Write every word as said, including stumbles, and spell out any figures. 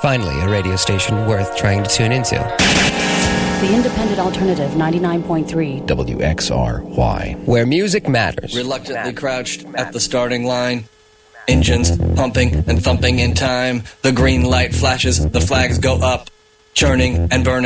Finally, a radio station worth trying to tune into. The Independent Alternative ninety-nine point three. W X R Y. Where music matters. Reluctantly crouched at the starting line. Engines pumping and thumping in time. The green light flashes, the flags go up. Churning and burning.